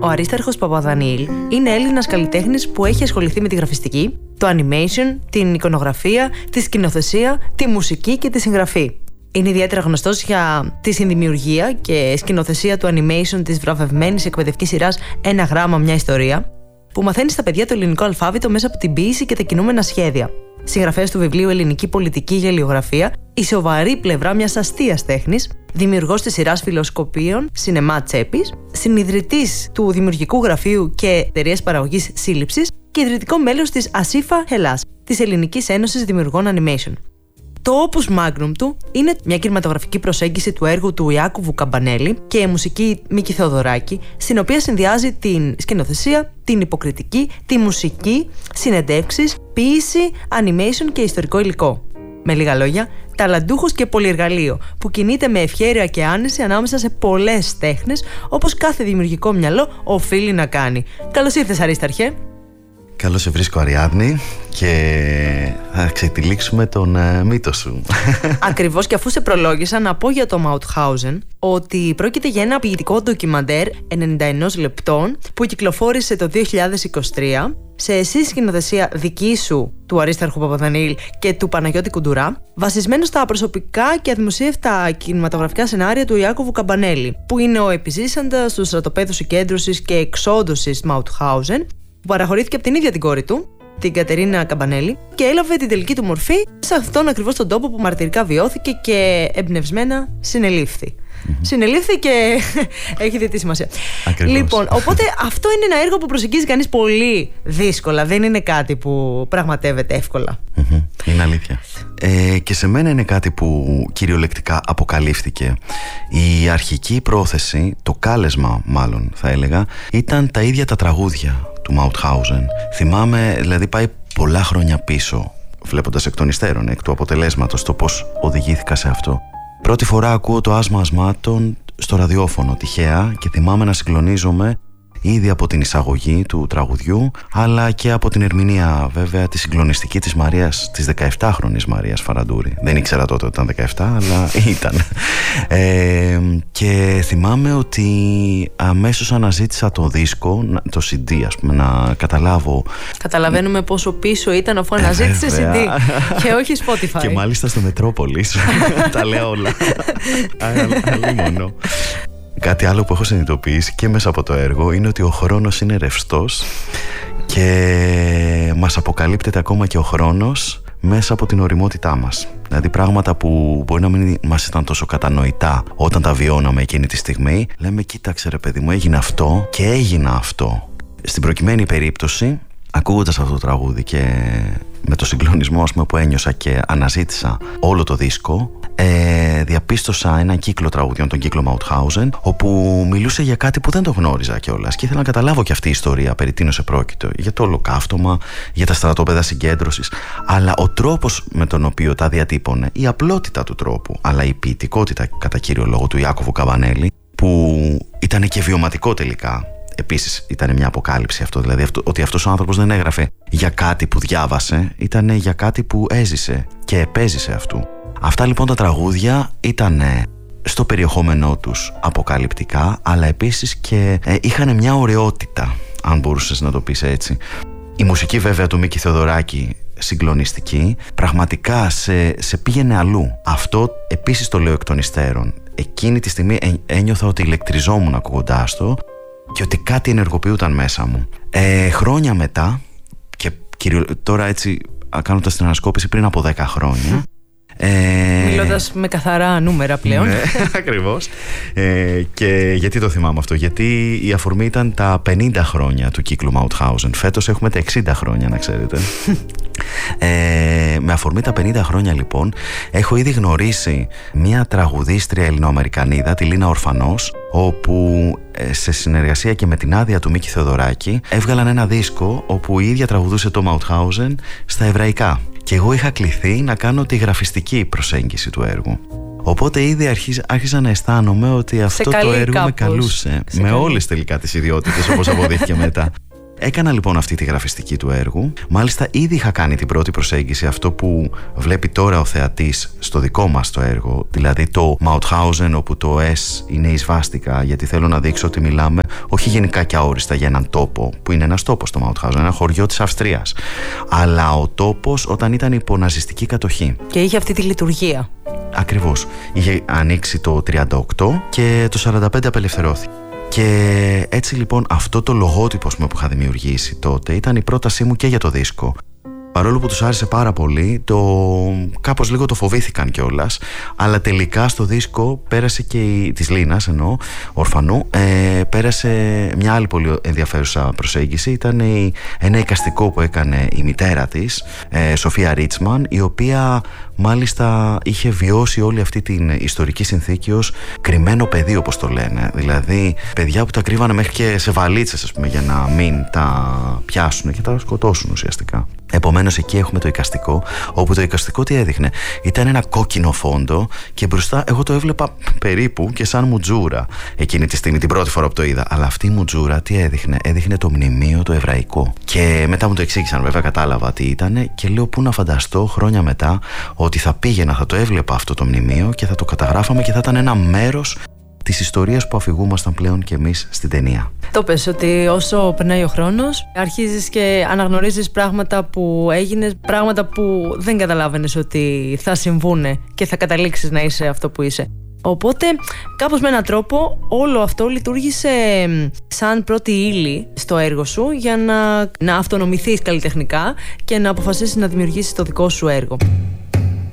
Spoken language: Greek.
Ο Αρίσταρχος Παπαδανίλ είναι Έλληνας καλλιτέχνης που έχει ασχοληθεί με τη γραφιστική, το animation, την εικονογραφία, τη σκηνοθεσία, τη μουσική και τη συγγραφή. Είναι ιδιαίτερα γνωστός για τη συνδημιουργία και σκηνοθεσία του animation της βραβευμένης εκπαιδευτικής σειράς «Ένα γράμμα, μια ιστορία», που μαθαίνει στα παιδιά το ελληνικό αλφάβητο μέσα από την ποίηση και τα κινούμενα σχέδια. Συγγραφέας του βιβλίου «Ελληνική πολιτική γελιογραφία», η σοβαρή πλευρά μιας αστείας τέχνης, δημιουργός της σειράς φιλοσκοπίων Σινεμά Τσέπης, συνιδρυτής του δημιουργικού γραφείου και εταιρείας παραγωγής Σύλληψης και ιδρυτικό μέλος της Ασίφα Hellas, της Ελληνικής Ένωσης Δημιουργών Animation. Το opus magnum του είναι μια κινηματογραφική προσέγγιση του έργου του Ιάκωβου Καμπανέλη και η μουσική Μίκη Θεοδωράκη, στην οποία συνδυάζει την σκηνοθεσία, την υποκριτική, τη μουσική, συνεντεύξεις, ποίηση, animation και ιστορικό υλικό. Με λίγα λόγια, ταλαντούχος και πολυεργαλείο που κινείται με ευχέρεια και άνεση ανάμεσα σε πολλές τέχνες, όπως κάθε δημιουργικό μυαλό οφείλει να κάνει. Καλώς ήρθες, Αρίσταρχε. Καλώς σε βρίσκω, Αριάδνη, και θα ξετυλίξουμε τον μύθο σου. Ακριβώς, και αφού σε προλόγησα να πω για το Mauthausen ότι πρόκειται για ένα ποιητικό ντοκιμαντέρ 91 λεπτών που κυκλοφόρησε το 2023 σε σκηνοθεσία δική σου, του Αρίσταρχου Παπαδανίλ και του Παναγιώτη Κουντουρά, βασισμένο στα προσωπικά και αδημοσίευτα κινηματογραφικά σενάρια του Ιάκωβου Καμπανέλη, που είναι ο επιζήσαντας του στρατοπέδου συγκέντρωσης και εξόντωσης Mauthausen, που παραχωρήθηκε από την ίδια την κόρη του, την Κατερίνα Καμπανέλη, και έλαβε την τελική του μορφή σε αυτόν ακριβώς τον τόπο που μαρτυρικά βιώθηκε και εμπνευσμένα συνελήφθη. Συνελήφθη και έχει δει τη σημασία. Ακριβώς. Λοιπόν, οπότε αυτό είναι ένα έργο που προσεγγίζει κανείς πολύ δύσκολα. Δεν είναι κάτι που πραγματεύεται εύκολα. Είναι αλήθεια. Και σε μένα είναι κάτι που κυριολεκτικά αποκαλύφθηκε. Η αρχική πρόθεση, το κάλεσμα μάλλον θα έλεγα, ήταν τα ίδια τα τραγούδια του Mauthausen. Θυμάμαι, δηλαδή πάει πολλά χρόνια πίσω, βλέποντας εκ των υστέρων, εκ του αποτελέσματος, το πώς οδηγήθηκα σε αυτό. Πρώτη φορά ακούω το άσμα ασμάτων στο ραδιόφωνο τυχαία και θυμάμαι να συγκλονίζομαι ήδη από την εισαγωγή του τραγουδιού, αλλά και από την ερμηνεία βέβαια τη συγκλονιστική της Μαρίας, της 17χρονης Μαρίας Φαραντούρη. Δεν ήξερα τότε ότι ήταν 17, αλλά ήταν. Και θυμάμαι ότι αμέσως αναζήτησα το δίσκο, το CD ας πούμε, να καταλάβω. Καταλαβαίνουμε πόσο πίσω ήταν αφού αναζήτησε CD και όχι Spotify. Και μάλιστα στο Μετρόπολης. Τα λέω όλα. Αλλήμονο. Κάτι άλλο που έχω συνειδητοποιήσει και μέσα από το έργο είναι ότι ο χρόνος είναι ρευστός και μας αποκαλύπτεται ακόμα και ο χρόνος μέσα από την ωριμότητά μας. Δηλαδή πράγματα που μπορεί να μην μας ήταν τόσο κατανοητά όταν τα βιώναμε εκείνη τη στιγμή, λέμε κοίταξε ρε παιδί μου, έγινε αυτό και έγινα αυτό. Στην προκειμένη περίπτωση, ακούγοντας αυτό το τραγούδι και με το συγκλονισμό ας πούμε, που ένιωσα και αναζήτησα όλο το δίσκο, διαπίστωσα έναν κύκλο τραγουδιών, τον κύκλο Mauthausen, όπου μιλούσε για κάτι που δεν το γνώριζα κιόλας και ήθελα να καταλάβω και αυτή η ιστορία περί τίνος επρόκειτο, για το ολοκαύτωμα, για τα στρατόπεδα συγκέντρωσης, αλλά ο τρόπος με τον οποίο τα διατύπωνε, η απλότητα του τρόπου, αλλά η ποιητικότητα κατά κύριο λόγο του Ιάκωβου Καμπανέλη, που ήταν και βιωματικό τελικά. Επίσης ήταν μια αποκάλυψη αυτό, δηλαδή ότι αυτός ο άνθρωπος δεν έγραφε για κάτι που διάβασε, ήταν για κάτι που έζησε και επέζησε αυτού. Αυτά λοιπόν τα τραγούδια ήταν στο περιεχόμενό τους αποκαλυπτικά, αλλά επίσης και είχαν μια ωραιότητα, αν μπορούσες να το πεις έτσι. Η μουσική βέβαια του Μίκη Θεοδωράκη, συγκλονιστική, πραγματικά σε πήγαινε αλλού. Αυτό επίσης το λέω εκ των υστέρων. Εκείνη τη στιγμή ένιωθα ότι ηλεκτριζόμουν ακούγοντάς το και ότι κάτι ενεργοποιούταν μέσα μου. Χρόνια μετά, και τώρα έτσι κάνοντας την ανασκόπηση πριν από 10 χρόνια, μιλώντας με καθαρά νούμερα πλέον. Ναι, ακριβώς. Και γιατί το θυμάμαι αυτό? Γιατί η αφορμή ήταν τα 50 χρόνια του κύκλου Mauthausen. Φέτος έχουμε τα 60 χρόνια, να ξέρετε. Με αφορμή τα 50 χρόνια λοιπόν, έχω ήδη γνωρίσει μια τραγουδίστρια Ελληνοαμερικανίδα, τη Λίνα Ορφανός, όπου σε συνεργασία και με την άδεια του Μίκη Θεοδωράκη έβγαλαν ένα δίσκο όπου η ίδια τραγουδούσε το Mauthausen στα εβραϊκά. Και εγώ είχα κληθεί να κάνω τη γραφιστική προσέγγιση του έργου. Οπότε ήδη άρχισα να αισθάνομαι ότι αυτό το έργο κάπως με καλούσε. Με όλες τελικά τις ιδιότητες, όπως αποδείχθηκε μετά. Έκανα λοιπόν αυτή τη γραφιστική του έργου. Μάλιστα ήδη είχα κάνει την πρώτη προσέγγιση, αυτό που βλέπει τώρα ο θεατής στο δικό μας το έργο, δηλαδή το Mauthausen, όπου το S είναι η σβάστικα, γιατί θέλω να δείξω ότι μιλάμε όχι γενικά και αόριστα για έναν τόπο, που είναι ένας τόπος το Mauthausen, ένα χωριό της Αυστρίας, αλλά ο τόπος όταν ήταν υπό ναζιστική κατοχή. Και είχε αυτή τη λειτουργία. Ακριβώς. Είχε ανοίξει το 1938 και το 1945 απελευθερώθηκε. Και έτσι λοιπόν αυτό το λογότυπο που είχα δημιουργήσει τότε ήταν η πρότασή μου και για το δίσκο. Παρόλο που τους άρεσε πάρα πολύ, κάπως λίγο το φοβήθηκαν κιόλας, αλλά τελικά στο δίσκο πέρασε και της Λίνας, εννοώ, Ορφανού, πέρασε μια άλλη πολύ ενδιαφέρουσα προσέγγιση. Ήταν ένα εικαστικό που έκανε η μητέρα της, Σοφία Ρίτσμαν, η οποία μάλιστα είχε βιώσει όλη αυτή την ιστορική συνθήκη ως κρυμμένο παιδί, όπως το λένε. Δηλαδή παιδιά που τα κρύβανε μέχρι και σε βαλίτσες, ας πούμε, για να μην τα πιάσουν και τα σκοτώσουν ουσιαστικά. Επομένως εκεί έχουμε το εικαστικό, όπου το εικαστικό τι έδειχνε? Ήταν ένα κόκκινο φόντο και μπροστά εγώ το έβλεπα περίπου και σαν μουτζούρα εκείνη τη στιγμή, την πρώτη φορά που το είδα. Αλλά αυτή η μουτζούρα τι έδειχνε? Έδειχνε το μνημείο το εβραϊκό. Και μετά μου το εξήγησαν, βέβαια κατάλαβα τι ήταν, και λέω πού να φανταστώ χρόνια μετά ότι θα πήγαινα, θα το έβλεπα αυτό το μνημείο και θα το καταγράφαμε και θα ήταν ένα μέρος της ιστορίας που αφηγούμασταν πλέον κι εμείς στην ταινία. Το πες ότι όσο περνάει ο χρόνος αρχίζεις και αναγνωρίζεις πράγματα που έγινες, πράγματα που δεν καταλάβαινες ότι θα συμβούνε και θα καταλήξεις να είσαι αυτό που είσαι. Οπότε κάπως με έναν τρόπο όλο αυτό λειτουργήσε σαν πρώτη ύλη στο έργο σου για να αυτονομηθείς καλλιτεχνικά και να αποφασίσεις να δημιουργήσεις το δικό σου έργο.